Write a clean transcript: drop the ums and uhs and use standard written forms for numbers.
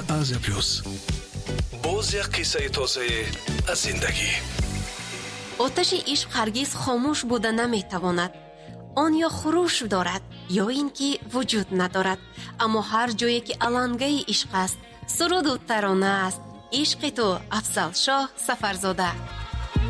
Asia Plus. باز یک قصه تازه از زندگی. آتش عشق هرگز خاموش بوده نمیتواند. آن یا خروش دارد یا اینکه وجود ندارد، اما هر جایی که علنگه عشق است، سرود و ترانه است. عشق تو افضل شاه سفرزاده.